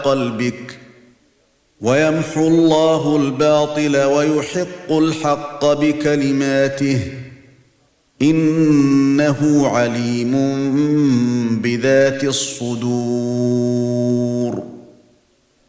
قلبك ويمحو الله الباطل ويحق الحق بكلماته إنه عليم بذات الصدور.